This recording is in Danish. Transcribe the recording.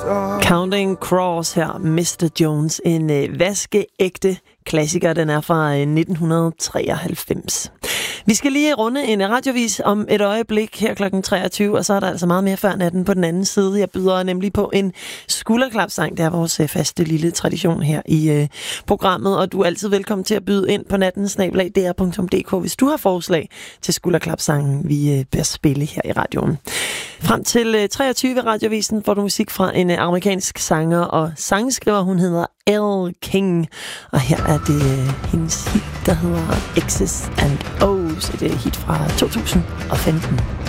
Counting Crows her, Mr. Jones. En vaskeægte klassiker, den er fra 1993. Vi skal lige runde en radiovis om et øjeblik her kl. 23, og så er der altså meget mere før natten på den anden side. Jeg byder nemlig på en skulderklapsang. Det er vores faste lille tradition her i programmet, og du er altid velkommen til at byde ind på natten@dr.dk, hvis du har forslag til skulderklapsangen, vi bør spille her i radioen. Frem til 23 radiovisen får du musik fra en amerikansk sanger og sangskriver. Hun hedder Elle King, og her er det hendes hit, der hedder X's and O's. Det er et hit fra 2015.